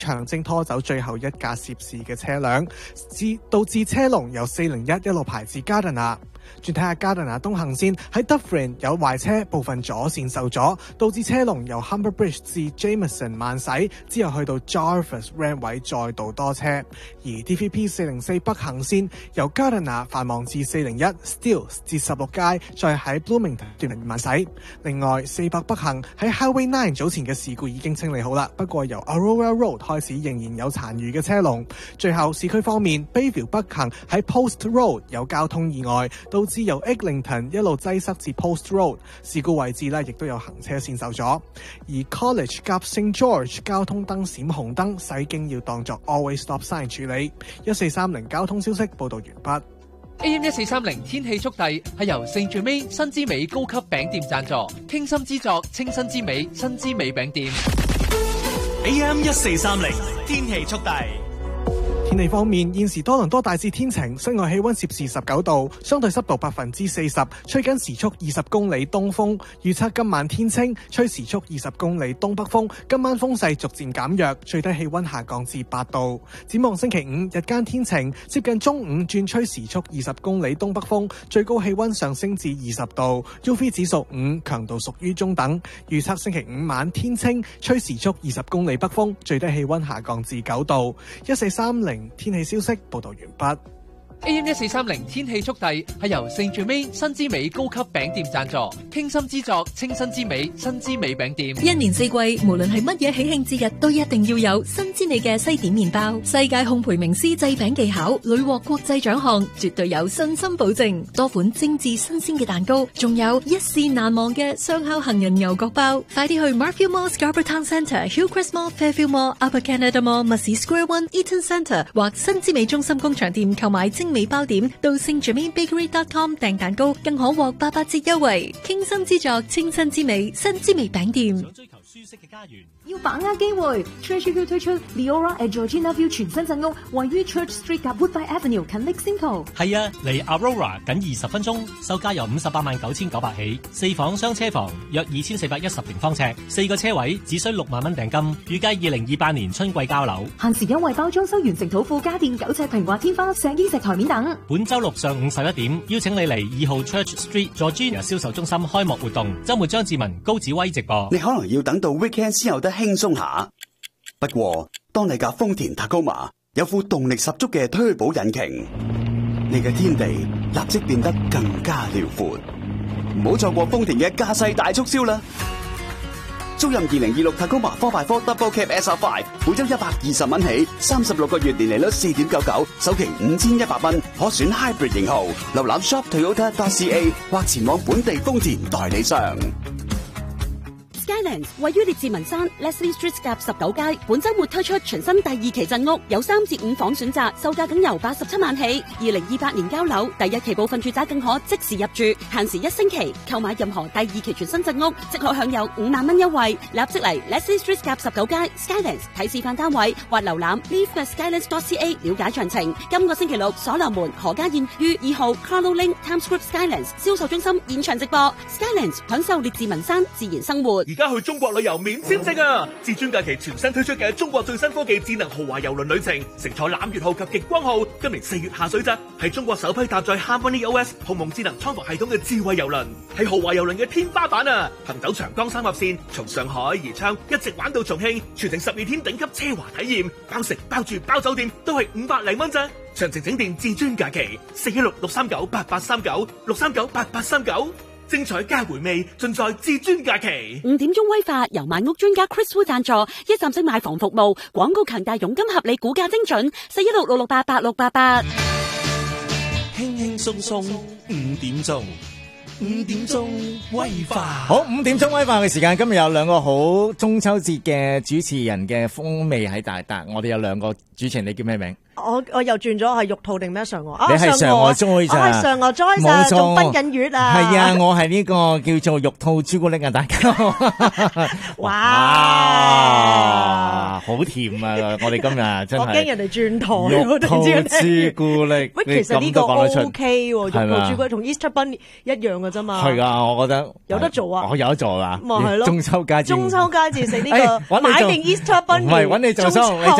場正拖走最後一架涉事嘅車輛，導致車龍由401一路排至加德納。轉睇下加德納東行線喺 Dufferin 有壞車，部分左線受阻，導致車龍由 Humber Bridge 至 Jameson 慢駛，之後去到 Jarvis Ramp 位再度多車。而 DVP 404北行線由加德納繁忙至401 Steeles 至16街，再喺 Bloomington 段慢駛。另外400北行喺 Highway 9早前嘅事故已經清理好啦，不過由 Aurora Road 開始仍然有殘餘嘅車龍。最後市區方面 Bayview 北行喺 Post Road 有交通意外，導致由 Eglinton 一路擠塞至 Post Road， 事故位置呢亦都有行車線受阻。而 College 夾 St George 交通燈閃紅燈，駛經要當作 Always Stop Sign 處理。1430交通消息報道完畢。 AM 1430天氣速遞係由聖最美新之美高級餅店贊助，傾心之作清新之美新之美餅店。 AM 1430天氣速遞。 天氣方面，現時多倫多大致天晴，室外氣溫攝氏19度，相對濕度40%，吹緊時速20公里東風。預測今晚天清，吹時速20公里東北風。今晚風勢逐漸減弱，最低氣溫下降至8度。展望星期五日間天晴，接近中午轉吹時速20公里東北風，最高氣溫上升至20度。UV 指數5，強度屬於中等。預測星期五晚天清，吹時速20公里北風，最低氣溫下降至9度。1430天氣消息報道完畢。 AM 1430天氣速遞係由聖最美新之美高級餅店贊助，傾心之作清新之美新之美餅店。 一年四季，無論係乜嘢喜慶節日，都一定要有新之美嘅西點麵包。世界烘焙名師製餅技巧，屢獲國際獎項，絕對有信心保證。多款精緻新鮮嘅蛋糕，仲有一試難忘嘅雙烤杏仁牛角包。快啲去 Marfield Mall Scarborough Town Centre、Hillcrest Mall、Fairfield Mall、Upper Canada Mall、Mussey Square One、Eaton Centre 或新之美中心工場店購買精美包點，到 stgermainbakery.com 訂蛋糕，更可獲88折優惠。傾心之作，清新之美，新之美餅店。 想追求舒適嘅家園， 要把握機會 ，Treasure Hill 推出 Leora at Georgina View 全新鎮屋，位於 Church Street 及 Woodbine Avenue 近 Lake Simcoe。 係啊，離 Aurora 僅20分鐘，售價由589900起，4房雙車房，約2410平方尺，4個車位，只需6萬蚊訂金，預計2028年春季交樓。 限時優惠包裝修完成土庫家電9尺平滑天花、石英石台面等。 本周六上午11點，邀請你嚟2號 Church Street Georgina 銷售中心開幕活動，周末張志文、高子威直播。 你可能要等到 weekend 先有得輕鬆下，不過當你架豐田 Tacoma 有副動力十足嘅推保引擎，你嘅天地立即變得更加遼闊。唔好錯過豐田嘅駕駛大促銷啦！租任2026 Tacoma 4x4 Double Cab SR5，每周120蚊起，36個月年利率4.99，首期5100蚊，可選 Hybrid 型號。瀏覽 shop Toyota.ca 或前往本地豐田代理商。 Skylands 位於列治文山 Leslie Street 夾19街，本周末推出全新第2期鎮屋，有3至5房選擇，售價僅由87萬起。2028年交樓，第1期部分住宅更可即時入住，限時1星期。購買任何第2期全新鎮屋，即可享有5萬蚊優惠。立即嚟 Leslie Street 夾19街 Skylands 睇示範單位，或瀏覽 leave@skylands.ca 了解詳情。今個星期六，所羅門何家燕於2號 Carlo Link Times Square Skylands 銷售中心現場直播。Skylands 享受列治文山自然生活。 而家去中國旅遊免簽證啊！至尊假期全新推出嘅中國最新科技智能豪華郵輪旅程，乘坐攬月號及極光號，今年4月下水咋，係中國首批搭載 HarmonyOS 鴻蒙智能艙服系統嘅智慧郵輪，係豪華郵輪嘅天花板啊！行走長江三峽線，從上海宜昌一直玩到重慶，全程12天頂級奢華體驗，包食包住包酒店都係500零蚊咋。詳情請電至尊假期416-639-8839，639-8839。精彩加回味，盡在至尊假期。 5點鐘威化由買屋專家 Chris Wu 贊助，一站式買房服務，廣告強大，佣金合理，估價精準。416-668-8688。 輕輕鬆鬆5點鐘，5點鐘威化。 好，5點鐘威化嘅時間，今日有兩個好中秋節嘅主持人嘅風味喺大達。我哋有兩個主持人，你叫咩名？ 我又轉咗係玉兔定咩嫦娥？ 你係嫦娥 Joy 咋？ 我係嫦娥 Joy 咋，仲奔緊月啊！ 係啊，我係呢個叫做玉兔朱古力啊，大家。哇，好甜啊！我哋今日真係。 我驚人哋轉台。 玉兔朱古力， 喂，其實呢個 OK 喎，玉兔朱古力同 Easter Bunny 一樣嘅啫嘛。 係啊，我覺得有得做啊！ 我有得做啊！ 咪係咯， 中秋佳節。 中秋佳節食呢個買定 Easter Bunny， 唔係揾你做收。